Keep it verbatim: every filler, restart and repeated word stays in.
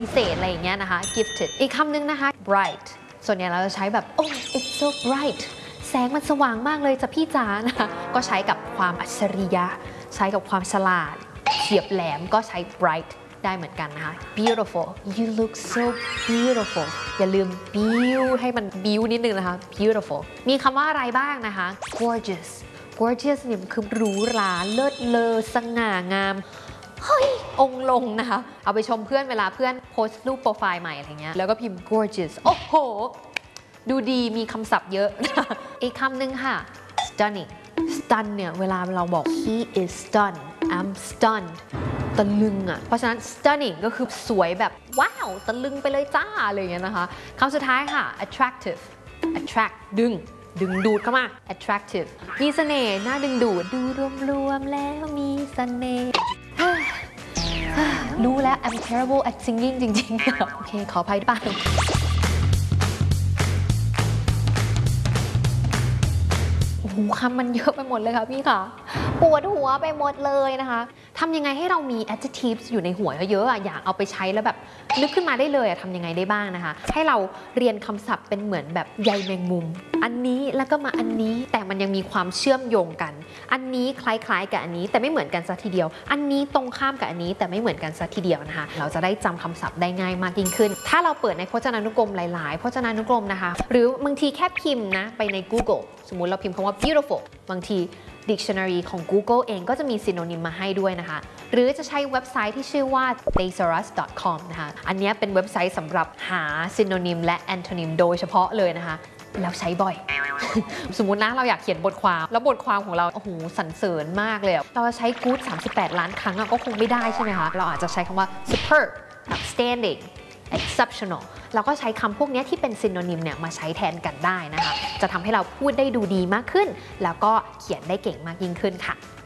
พิเศษอะไรอย่างเงี้ยนะคะ gifted อีกคำหนึ่งนะคะ bright ส่วนใหญ่เราจะใช้แบบ oh it's so bright แสงมันสว่างมากเลยจ้ะพี่จ๋านะคะก็ใช้กับความอัจฉริยะใช้กับความฉลาดเฉียบแหลมก็ใช้ bright ได้เหมือนกันนะคะ beautiful you look so beautiful อย่าลืม beaut ให้มัน beaut นิดนึงนะคะ beautiful มีคำว่าอะไรบ้างนะคะ gorgeous gorgeous เนี่ยคือหรูหราเลิศเลอสง่างามเฮ้ยองค์ลงนะคะเอาไปชมเพื่อนเวลาเพื่อนโพสต์รูปโปรไฟล์ใหม่อะไรเงี้ยแล้วก็พิมพ์ gorgeous โอ้โหดูดีมีคำศัพท์เยอะนะคะอีกคำหนึ่งค่ะ stunning stun เนี่ยเวลาเราบอก he is stunned I'm stunned ตะลึงอ่ะเพราะฉะนั้น stunning ก็คือสวยแบบว้าวตะลึงไปเลยจ้าอะไรอย่างเงี้ยนะคะคำสุดท้ายค่ะ attractive attract ดึงดึงดูดเข้ามา attractive มีเสน่ห์น่าดึงดูดดูรวมๆแล้วมีเสน่ห์รู้แล้ว I'm terrible at singing จริงๆโอเคขออภัยด้วยโอ้โหคำมันเยอะไปหมดเลยค่ะพี่ค่ะปวดหัวไปหมดเลยนะคะทำยังไงให้เรามี adjectives อยู่ในหัวเยอะๆอยากเอาไปใช้แล้วแบบนึกขึ้นมาได้เลยทำยังไงได้บ้างนะคะให้เราเรียนคำศัพท์เป็นเหมือนแบบใยแมงมุมอันนี้แล้วก็มาอันนี้แต่มันยังมีความเชื่อมโยงกันอันนี้คล้ายๆกับอันนี้แต่ไม่เหมือนกันซะทีเดียวอันนี้ตรงข้ามกับอันนี้แต่ไม่เหมือนกันซะทีเดียวนะคะเราจะได้จำคำศัพท์ได้ง่ายมากยิ่งขึ้นถ้าเราเปิดในพจนานุกรมหลายๆพจนานุกรมนะคะหรือบางทีแค่พิมพ์นะไปใน Google สมมุติเราพิมพ์คำว่า beautiful บางที dictionary ของ Google เองก็จะมี synonym มาให้ด้วยนะคะหรือจะใช้เว็บไซต์ที่ชื่อว่า thesaurus dot com นะคะอันนี้เป็นเว็บไซต์สำหรับหา synonym และ antonym โดยเฉพาะเลยนะคะแล้วใช้บ่อย สมมุตินะเราอยากเขียนบทความแล้วบทความของเราโอ้โหสรรเสริญมากเลยเราจะใช้ good สามสิบแปดล้านครั้งก็คงไม่ได้ใช่ไหมคะเราอาจจะใช้คำว่า superb outstanding exceptional เราก็ใช้คำพวกนี้ที่เป็นซินโนนิมเนี่ยมาใช้แทนกันได้นะคะจะทำให้เราพูดได้ดูดีมากขึ้นแล้วก็เขียนได้เก่งมากยิ่งขึ้นค่ะ